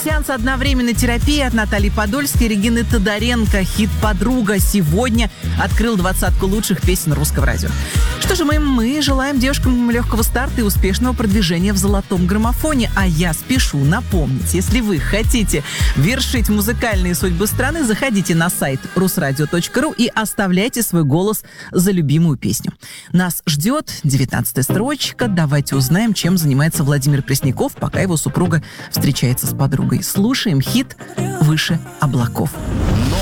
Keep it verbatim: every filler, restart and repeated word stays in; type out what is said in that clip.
Сеанс одновременной терапии от Натальи Подольской и Регины Тодоренко. Хит «Подруга» сегодня открыл двадцатку лучших песен русского радио. Что же, мы, мы желаем девушкам легкого старта и успешного продвижения в золотом граммофоне. А я спешу напомнить, если вы хотите вершить музыкальные судьбы страны, заходите на сайт русрадио точка ру и оставляйте свой голос за любимую песню. Нас ждет девятнадцатая строчка. Давайте узнаем, чем занимается Владимир Пресняков, пока его супруга встречается с подругой. Слушаем хит «Выше облаков».